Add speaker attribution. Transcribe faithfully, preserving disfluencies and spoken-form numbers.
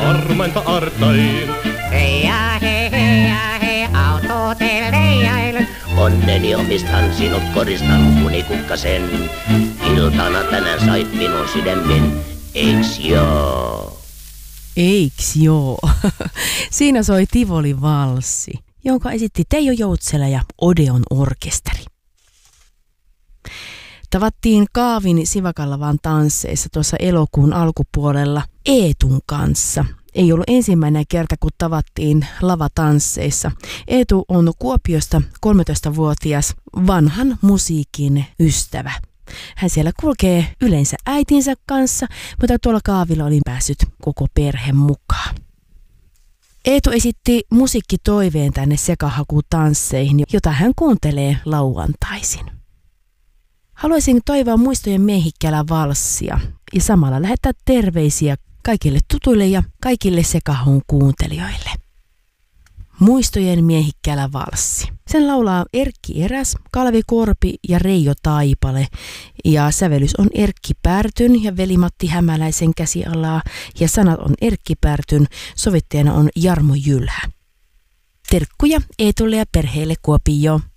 Speaker 1: varmainta artain.
Speaker 2: Hei ja hei, hei ja hei, autotelle leijailen.
Speaker 3: Onneni omistan sinut, koristan kunikukkasen. Iltana tänään sait minun sydämen, eiks joo?
Speaker 4: Eiks joo? Siinä soi Tivoli valssi, jonka esitti Teijo Joutsela ja Odeon orkesteri. Tavattiin Kaavin Sivakallavan tansseissa tuossa elokuun alkupuolella Eetun kanssa. Ei ollut ensimmäinen kerta, kun tavattiin lavatansseissa. Eetu on Kuopiosta kolmetoistavuotias vanhan musiikin ystävä. Hän siellä kulkee yleensä äitinsä kanssa, mutta tuolla Kaavilla oli päässyt koko perhe mukaan. Eetu esitti musiikkitoiveen tänne sekahakutansseihin, jota hän kuuntelee lauantaisin. Haluaisin toivoa Muistojen miehikkälä valssia ja samalla lähettää terveisiä kaikille tutuille ja kaikille sekahun kuuntelijoille. Muistojen miehikkälä valssi. Sen laulaa Erkki Eräs, Kalvi Korpi ja Reijo Taipale. Ja sävellys on Erkki Pärtyn ja Veli-Matti Hämäläisen käsialaa. Ja sanat on Erkki Pärtyn, sovittajana on Jarmo Jylhä. Terkkuja Eetulle ja perheelle Kuopioon.